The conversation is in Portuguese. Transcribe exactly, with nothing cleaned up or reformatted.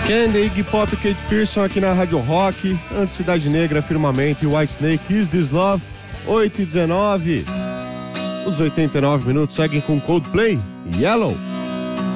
Candy, Iggy Pop e Kate Pearson aqui na Rádio Rock. Antes Cidade Negra, Firmamente e Whitesnake, Is This Love, oito e dezenove. Os oitenta e nove minutos seguem com Coldplay, Yellow.